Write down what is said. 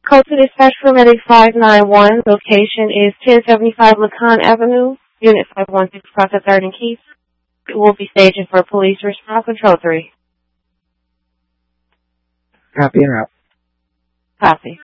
Code to dispatch paramedic 591. Location is 1075 Lacan Avenue, Unit 516, Process 3rd and Keith. It will be staging for police response control 3. Copy and route. Copy.